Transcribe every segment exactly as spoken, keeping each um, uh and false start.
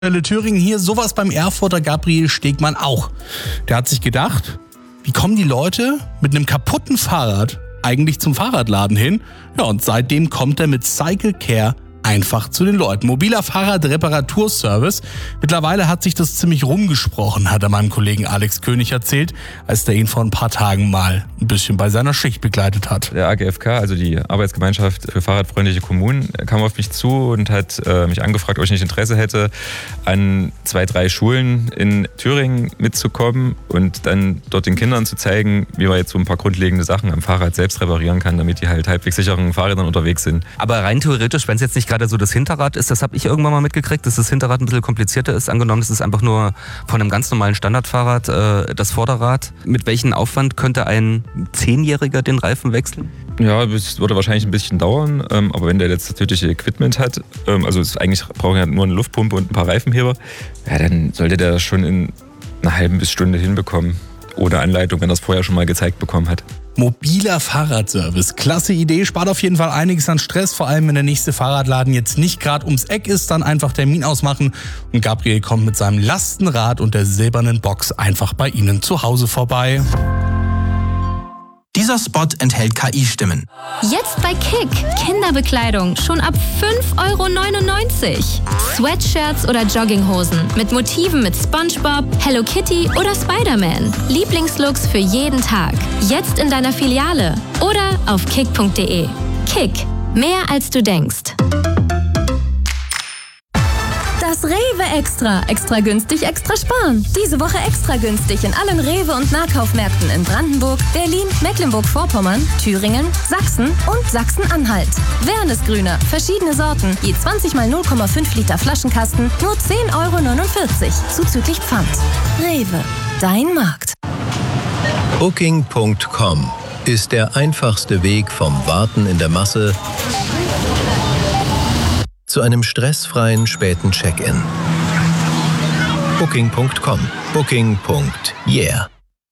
Thüringen hier, sowas beim Erfurter Gabriel Stegmann auch. Der hat sich gedacht, wie kommen die Leute mit einem kaputten Fahrrad eigentlich zum Fahrradladen hin? Ja, und seitdem kommt er mit Cycle Care einfach zu den Leuten. Mobiler Fahrradreparaturservice. Mittlerweile hat sich das ziemlich rumgesprochen, hat er meinem Kollegen Alex König erzählt, als der ihn vor ein paar Tagen mal ein bisschen bei seiner Schicht begleitet hat. Der A G F K, also die Arbeitsgemeinschaft für fahrradfreundliche Kommunen, kam auf mich zu und hat äh, mich angefragt, ob ich nicht Interesse hätte, an zwei, drei Schulen in Thüringen mitzukommen und dann dort den Kindern zu zeigen, wie man jetzt so ein paar grundlegende Sachen am Fahrrad selbst reparieren kann, damit die halt halbwegs sicheren Fahrrädern unterwegs sind. Aber rein theoretisch, wenn es jetzt nicht gerade so das Hinterrad ist, das habe ich irgendwann mal mitgekriegt, dass das Hinterrad ein bisschen komplizierter ist. Angenommen, es ist einfach nur von einem ganz normalen Standardfahrrad äh, das Vorderrad. Mit welchem Aufwand könnte ein Zehnjähriger den Reifen wechseln? Ja, das würde wahrscheinlich ein bisschen dauern, ähm, aber wenn der jetzt natürlich Equipment hat, ähm, also es eigentlich braucht er nur eine Luftpumpe und ein paar Reifenheber, ja, dann sollte der das schon in einer halben bis Stunde hinbekommen. Ohne Anleitung, wenn er es vorher schon mal gezeigt bekommen hat. Mobiler Fahrradservice. Klasse Idee, spart auf jeden Fall einiges an Stress, vor allem wenn der nächste Fahrradladen jetzt nicht gerade ums Eck ist, dann einfach Termin ausmachen und Gabriel kommt mit seinem Lastenrad und der silbernen Box einfach bei Ihnen zu Hause vorbei. Dieser Spot enthält K I-Stimmen. Jetzt bei Kick. Kinderbekleidung schon ab fünf Euro neunundneunzig. Sweatshirts oder Jogginghosen mit Motiven mit SpongeBob, Hello Kitty oder Spider-Man. Lieblingslooks für jeden Tag. Jetzt in deiner Filiale oder auf kick punkt de. Kick. Mehr als du denkst. Das Rewe Extra. Extra günstig, extra sparen. Diese Woche extra günstig in allen Rewe- und Nahkaufmärkten in Brandenburg, Berlin, Mecklenburg-Vorpommern, Thüringen, Sachsen und Sachsen-Anhalt. Wernesgrüner, verschiedene Sorten, je zwanzig mal null Komma fünf Liter Flaschenkasten, nur zehn Euro neunundvierzig, zuzüglich Pfand. Rewe, dein Markt. Booking punkt com ist der einfachste Weg vom Warten in der Masse zu einem stressfreien späten Check-in. Booking punkt com. Booking. Yeah.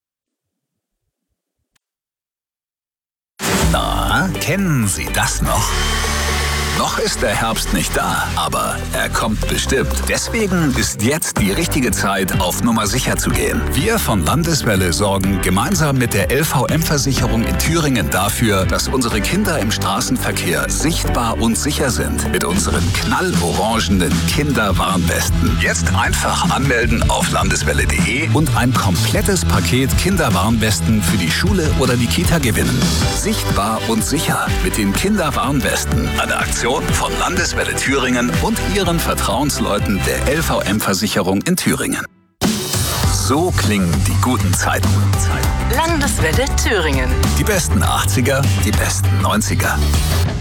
Na, kennen Sie das noch? Noch ist der Herbst nicht da, aber er kommt bestimmt. Deswegen ist jetzt die richtige Zeit, auf Nummer sicher zu gehen. Wir von Landeswelle sorgen gemeinsam mit der L V M-Versicherung in Thüringen dafür, dass unsere Kinder im Straßenverkehr sichtbar und sicher sind. Mit unseren knallorangenen Kinderwarnwesten. Jetzt einfach anmelden auf landeswelle punkt de und ein komplettes Paket Kinderwarnwesten für die Schule oder die Kita gewinnen. Sichtbar und sicher mit den Kinderwarnwesten. Eine Aktion von Landeswelle Thüringen und ihren Vertrauensleuten der L V M-Versicherung in Thüringen. So klingen die guten Zeiten. Landeswelle Thüringen. Die besten achtziger, die besten neunziger.